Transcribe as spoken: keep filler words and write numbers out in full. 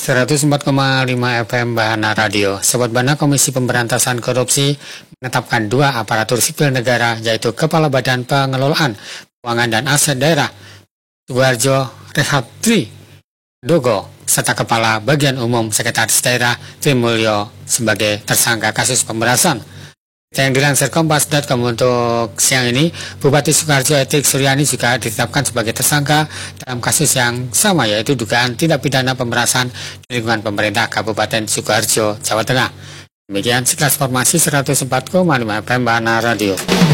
seratus empat koma lima F M Bahana Radio. Sobat Bana, Komisi Pemberantasan Korupsi menetapkan dua aparatur sipil negara, yaitu Kepala Badan Pengelolaan Keuangan dan Aset Daerah Suharjo Rehatri Dogo serta Kepala Bagian Umum Sekretaris Daerah Trimulyo sebagai tersangka kasus pemerasan. Yang dilansir kompas titik com untuk siang ini, Bupati Sukoharjo Etik Suryani juga ditetapkan sebagai tersangka dalam kasus yang sama, yaitu dugaan tindak pidana pemerasan di lingkungan pemerintah Kabupaten Sukoharjo, Jawa Tengah. Demikian sekilas informasi seratus empat koma lima F M Bahana Radio.